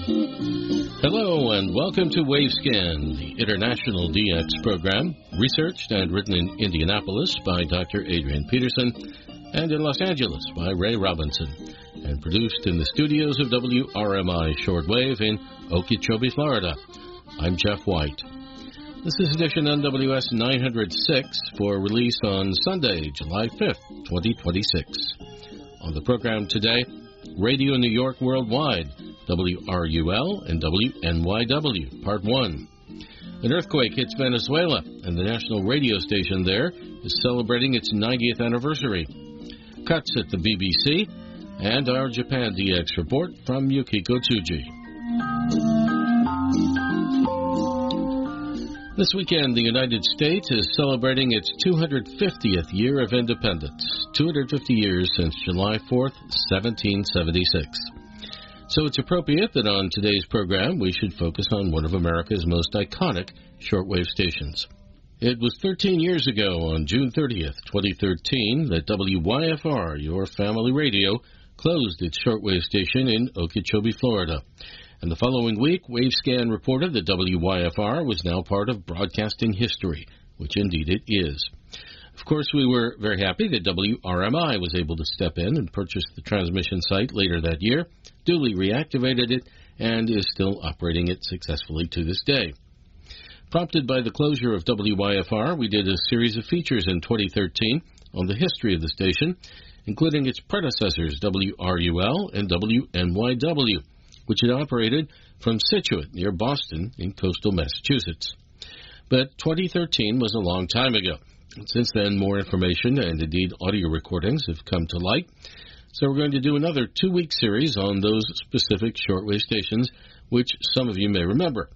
Hello and welcome to Wavescan, the International DX program, researched and written in Indianapolis by Dr. Adrian Peterson and in Los Angeles by Ray Robinson, and produced in the studios of WRMI Shortwave in Okeechobee, Florida. I'm Jeff White. This is edition NWS 906 for release on Sunday, July 5th, 2026. On the program today, Radio New York Worldwide, WRUL and WNYW, Part 1. An earthquake hits Venezuela, and the national radio station there is celebrating its 90th anniversary. Cuts at the BBC, and our Japan DX report from Yukiko Tsuji. This weekend, the United States is celebrating its 250th year of independence, 250 years since July 4th, 1776. So it's appropriate that on today's program we should focus on one of America's most iconic shortwave stations. It was 13 years ago, on June 30th, 2013, that WYFR, your family radio, closed its shortwave station in Okeechobee, Florida. And the following week, Wavescan reported that WYFR was now part of broadcasting history, which indeed it is. Of course, we were very happy that WRMI was able to step in and purchase the transmission site later that year, duly reactivated it, and is still operating it successfully to this day. Prompted by the closure of WYFR, we did a series of features in 2013 on the history of the station, including its predecessors, WRUL and WNYW, which had operated from Scituate near Boston in coastal Massachusetts. But 2013 was a long time ago. Since then, more information and indeed audio recordings have come to light. So we're going to do another 2-week series on those specific shortwave stations, which some of you may remember,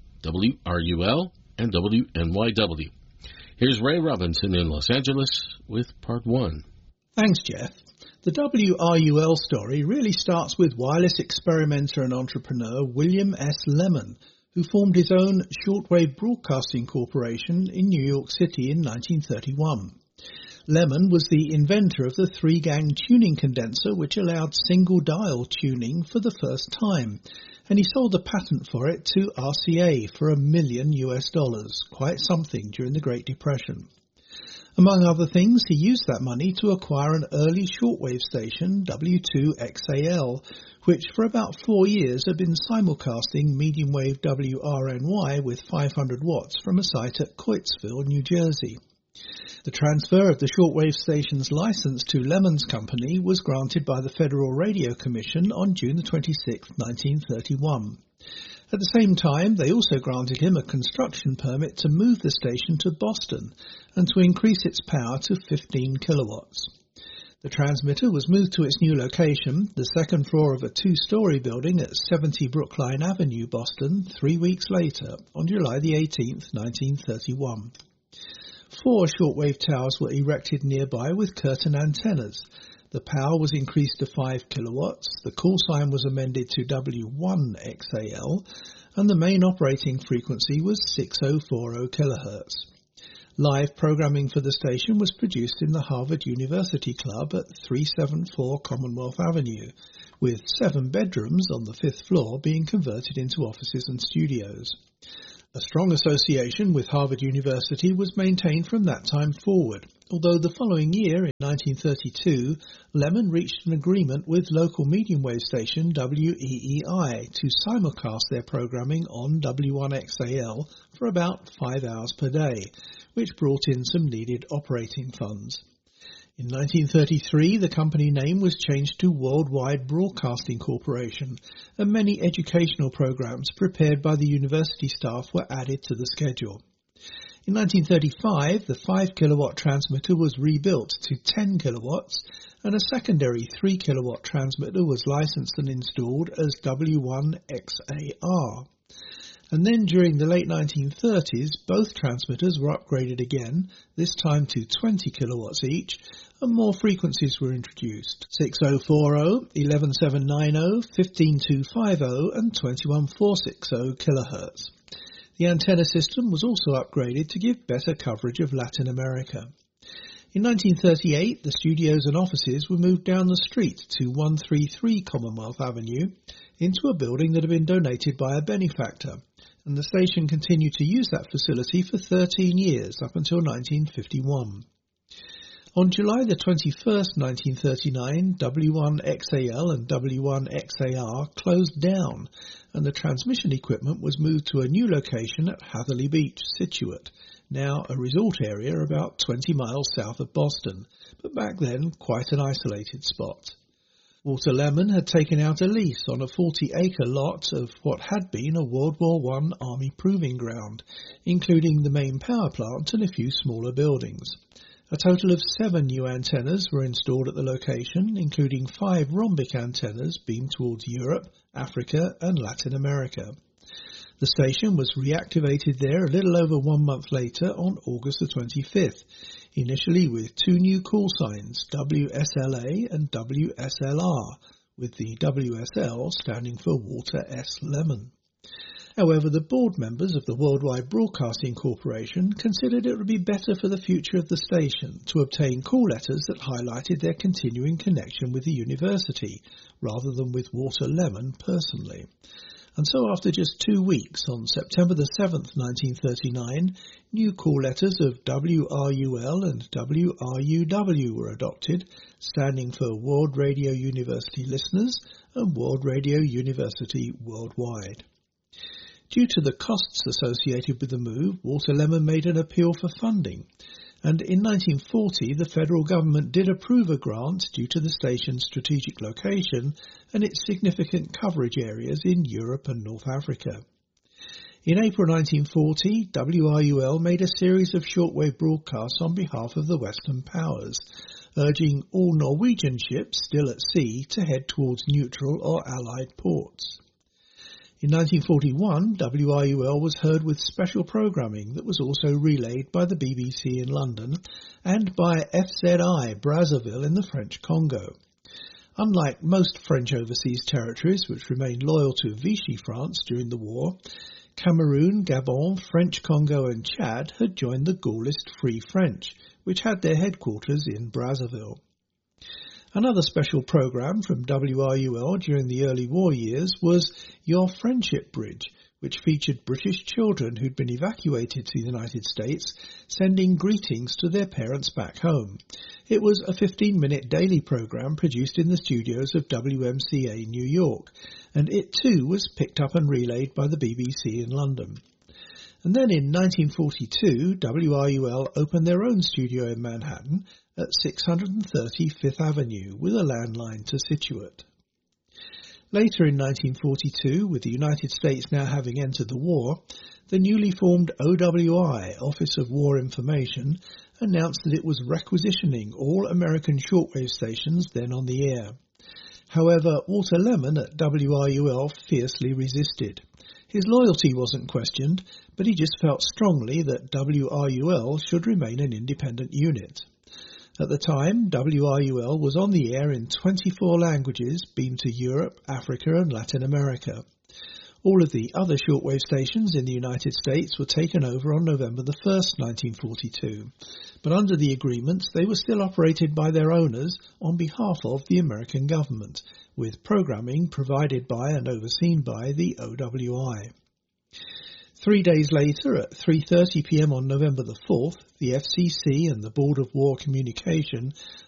WRUL and WNYW. Here's Ray Robinson in Los Angeles with Part 1. Thanks, Jeff. The WRUL story really starts with wireless experimenter and entrepreneur William S. Lemon, who formed his own Shortwave Broadcasting Corporation in New York City in 1931. Lemon was the inventor of the 3-gang tuning condenser, which allowed single-dial tuning for the first time, and he sold the patent for it to RCA for $1 million, quite something during the Great Depression. Among other things, he used that money to acquire an early shortwave station, W2XAL, which for about 4 years had been simulcasting medium wave WRNY with 500 watts from a site at Coatesville, New Jersey. The transfer of the shortwave station's license to Lemon's company was granted by the Federal Radio Commission on June 26, 1931. At the same time, they also granted him a construction permit to move the station to Boston and to increase its power to 15 kilowatts. The transmitter was moved to its new location, the second floor of a 2-story building at 70 Brookline Avenue, Boston, 3 weeks later, on July the 18th, 1931. 4 shortwave towers were erected nearby with curtain antennas. The power was increased to 5 kilowatts, the call sign was amended to W1XAL, and the main operating frequency was 6040 kilohertz. Live programming for the station was produced in the Harvard University Club at 374 Commonwealth Avenue, with 7 bedrooms on the 5th floor being converted into offices and studios. A strong association with Harvard University was maintained from that time forward, although the following year, in 1932, Lemon reached an agreement with local medium wave station WEEI to simulcast their programming on W1XAL for about 5 hours per day, which brought in some needed operating funds. In 1933, the company name was changed to Worldwide Broadcasting Corporation, and many educational programs prepared by the university staff were added to the schedule. In 1935, the 5-kilowatt transmitter was rebuilt to 10 kilowatts, and a secondary 3-kilowatt transmitter was licensed and installed as W1XAR. And then during the late 1930s, both transmitters were upgraded again, this time to 20 kilowatts each, and more frequencies were introduced: 6040, 11790, 15250 and 21460 kilohertz. The antenna system was also upgraded to give better coverage of Latin America. In 1938, the studios and offices were moved down the street to 133 Commonwealth Avenue into a building that had been donated by a benefactor, and the station continued to use that facility for 13 years up until 1951. On July the 21st, 1939, W1XAL and W1XAR closed down, and the transmission equipment was moved to a new location at Hatherley Beach, Scituate, now a resort area about 20 miles south of Boston, but back then quite an isolated spot. Walter Lemon had taken out a lease on a 40-acre lot of what had been a World War I Army proving ground, including the main power plant and a few smaller buildings. A total of 7 new antennas were installed at the location, including 5 rhombic antennas beamed towards Europe, Africa and Latin America. The station was reactivated there a little over 1 month later on August the 25th, initially with 2 new call signs, WSLA and WSLR, with the WSL standing for Walter S. Lemon. However, the board members of the Worldwide Broadcasting Corporation considered it would be better for the future of the station to obtain call letters that highlighted their continuing connection with the university, rather than with Walter Lemon personally. And so after just 2 weeks, on September the 7th, 1939, new call letters of WRUL and WRUW were adopted, standing for World Radio University Listeners and World Radio University Worldwide. Due to the costs associated with the move, Walter Lemon made an appeal for funding, and in 1940 the federal government did approve a grant due to the station's strategic location and its significant coverage areas in Europe and North Africa. In April 1940, WRUL made a series of shortwave broadcasts on behalf of the Western powers, urging all Norwegian ships still at sea to head towards neutral or Allied ports. In 1941, WRUL was heard with special programming that was also relayed by the BBC in London and by FZI Brazzaville in the French Congo. Unlike most French overseas territories which remained loyal to Vichy France during the war, Cameroon, Gabon, French Congo and Chad had joined the Gaullist Free French, which had their headquarters in Brazzaville. Another special programme from WRUL during the early war years was Your Friendship Bridge, which featured British children who'd been evacuated to the United States, sending greetings to their parents back home. It was a 15-minute daily programme produced in the studios of WMCA New York, and it too was picked up and relayed by the BBC in London. And then in 1942, WRUL opened their own studio in Manhattan at 630 Fifth Avenue with a landline to Scituate. Later in 1942, with the United States now having entered the war, the newly formed OWI, Office of War Information, announced that it was requisitioning all American shortwave stations then on the air. However, Walter Lemon at WRUL fiercely resisted. His loyalty wasn't questioned, but he just felt strongly that WRUL should remain an independent unit. At the time, WRUL was on the air in 24 languages, beamed to Europe, Africa and Latin America. All of the other shortwave stations in the United States were taken over on November the 1st, 1942, but under the agreements they were still operated by their owners on behalf of the American government, with programming provided by and overseen by the OWI. 3 days later, at 3:30 p.m. on November the 4th, the FCC and the Board of War Communication